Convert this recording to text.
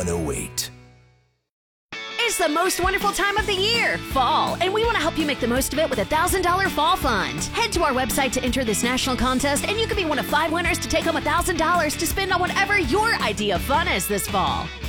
108. It's the most wonderful time of the year, fall, and we want to help you make the most of it with a $1,000 fall fund. Head to our website to enter this national contest, and you could be one of 5 winners to take home $1,000 to spend on whatever your idea of fun is this fall.